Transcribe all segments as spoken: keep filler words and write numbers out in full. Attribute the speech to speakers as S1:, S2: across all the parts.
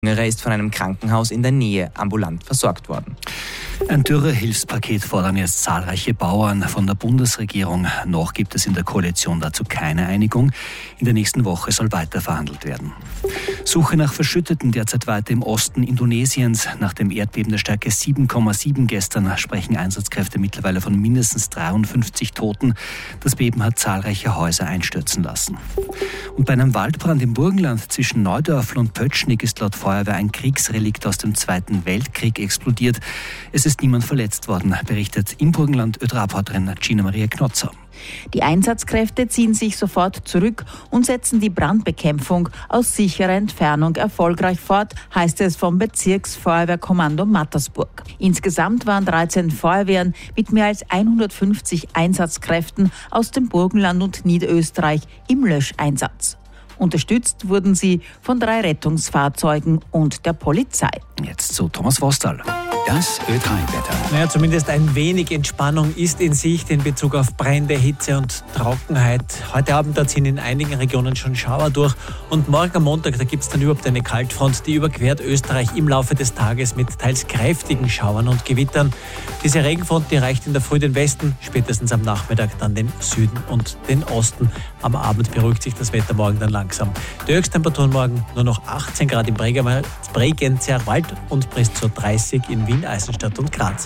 S1: Er ist von einem Krankenhaus in der Nähe ambulant versorgt worden.
S2: Ein Dürrehilfspaket fordern jetzt zahlreiche Bauern von der Bundesregierung. Noch gibt es in der Koalition dazu keine Einigung. In der nächsten Woche soll weiter verhandelt werden. Suche nach Verschütteten derzeit weiter im Osten Indonesiens. Nach dem Erdbeben der Stärke sieben Komma sieben gestern sprechen Einsatzkräfte mittlerweile von mindestens dreiundfünfzig Toten. Das Beben hat zahlreiche Häuser einstürzen lassen. Und bei einem Waldbrand im Burgenland zwischen Neudörfl und Pötschnig ist laut Feuerwehr ein Kriegsrelikt aus dem Zweiten Weltkrieg explodiert. Es ist niemand verletzt worden, berichtet im Burgenland ÖDRA-Reporterin Gina Maria Knotzer.
S3: Die Einsatzkräfte ziehen sich sofort zurück und setzen die Brandbekämpfung aus sicherer Entfernung erfolgreich fort, heißt es vom Bezirksfeuerwehrkommando Mattersburg. Insgesamt waren dreizehn Feuerwehren mit mehr als hundertfünfzig Einsatzkräften aus dem Burgenland und Niederösterreich im Löscheinsatz. Unterstützt wurden sie von drei Rettungsfahrzeugen und der Polizei.
S2: Jetzt zu Thomas Wostal.
S4: Das Ö drei Wetter.
S5: Naja, zumindest ein wenig Entspannung ist in Sicht in Bezug auf Brände, Hitze und Trockenheit. Heute Abend da ziehen in einigen Regionen schon Schauer durch. Und morgen am Montag, da gibt es dann überhaupt eine Kaltfront, die überquert Österreich im Laufe des Tages mit teils kräftigen Schauern und Gewittern. Diese Regenfront, die erreicht in der Früh den Westen, spätestens am Nachmittag dann den Süden und den Osten. Am Abend beruhigt sich das Wetter morgen dann langsam. Die Höchsttemperaturen morgen nur noch achtzehn Grad im Bregenzerwald und bis zu dreißig in Wien, Eisenstadt und Graz.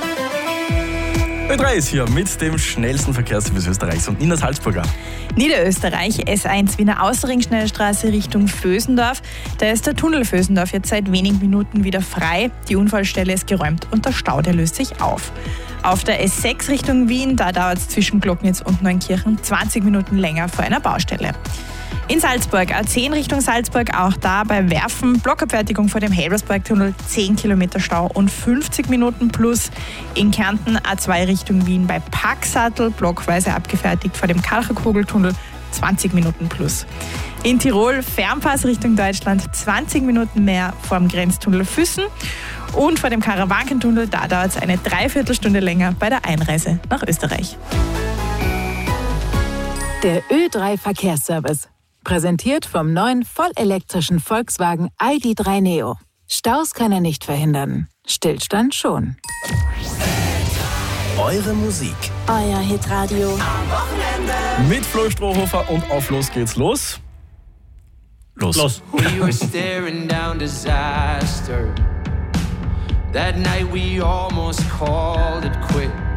S6: Ö drei ist hier mit dem schnellsten Verkehrsservice Österreichs und Nina Salzburger.
S7: Niederösterreich, S eins Wiener Außerring, Schnellstraße Richtung Vösendorf. Da ist der Tunnel Vösendorf jetzt seit wenigen Minuten wieder frei. Die Unfallstelle ist geräumt und der Stau, der löst sich auf. Auf der S sechs Richtung Wien, da dauert es zwischen Glocknitz und Neunkirchen zwanzig Minuten länger vor einer Baustelle. In Salzburg, A zehn Richtung Salzburg, auch da bei Werfen, Blockabfertigung vor dem Helbersbergtunnel, zehn Kilometer Stau und fünfzig Minuten plus. In Kärnten, A zwei Richtung Wien bei Packsattel, blockweise abgefertigt vor dem Kalcherkugeltunnel, zwanzig Minuten plus. In Tirol, Fernpass Richtung Deutschland, zwanzig Minuten mehr vor dem Grenztunnel Füssen. Und vor dem Karawankentunnel, da dauert es eine Dreiviertelstunde länger bei der Einreise nach Österreich.
S8: Der Ö drei Verkehrsservice. Präsentiert vom neuen vollelektrischen Volkswagen I D drei Neo. Staus kann er nicht verhindern. Stillstand schon.
S4: Eure Musik.
S8: Euer Hitradio.
S6: Am Wochenende. Mit Flo Strohhofer und auf los geht's los. Los.
S5: Los.
S9: We were staring down disaster. That night we almost called it quits.